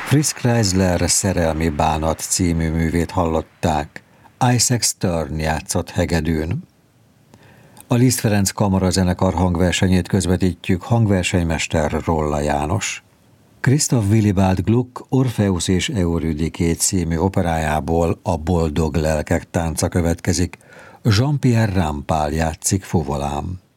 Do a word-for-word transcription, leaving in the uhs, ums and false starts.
Chris Chrysler Szerelmi bánat című művét hallották. Isaac Stern játszott hegedűn. A Liszt Ferenc Kamarazenekar hangversenyét közvetítjük, hangversenymester Rolla János. Christoph Willibald Gluck Orpheus és Eurydike című operájából a Boldog lelkek tánca következik. Jean-Pierre Rampal játszik fuvolán.